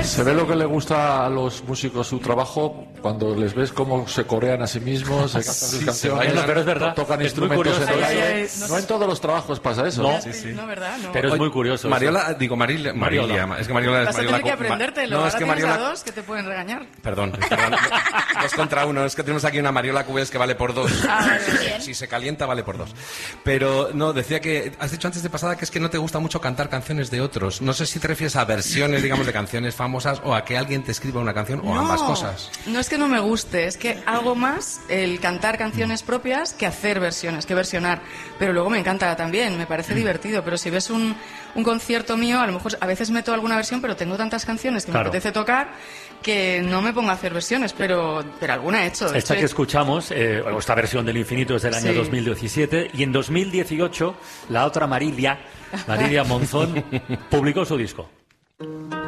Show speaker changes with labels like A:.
A: Se ve lo que le gusta a los músicos su trabajo cuando les ves cómo se corean a sí mismos, se cantan sus canciones,
B: pero es verdad,
A: tocan
B: es muy
A: instrumentos
B: curioso.
A: en el aire. No en todos los trabajos pasa eso.
C: No, ¿verdad? No.
B: Pero es muy curioso.
D: Marilia, es que Mariola
C: Vas a tener que aprendértelo.
D: No, es
C: Ahora
D: que
C: tienes
D: Mariola...
C: a dos que te pueden regañar.
D: Perdón, 2 contra 1. Es que tenemos aquí una Mariola Cubes que vale por 2. Si se calienta, vale por 2. Pero no, decía que has dicho antes de pasada que es que no te gusta mucho cantar canciones de otros. No sé si te refieres a versiones, digamos, de canciones famosas o a que alguien te escriba una canción o ambas cosas.
C: No es que no me guste, es que hago más el cantar canciones propias que hacer versiones, que versionar. Pero luego me encanta también, me parece divertido. Pero si ves un concierto mío, a lo mejor a veces meto alguna versión, pero tengo tantas canciones que me apetece tocar que no me pongo a hacer versiones, pero alguna he hecho.
B: Esta que escuchamos, esta versión del Infinito es del año 2017, y en 2018 la otra Marilia Monzón publicó su disco.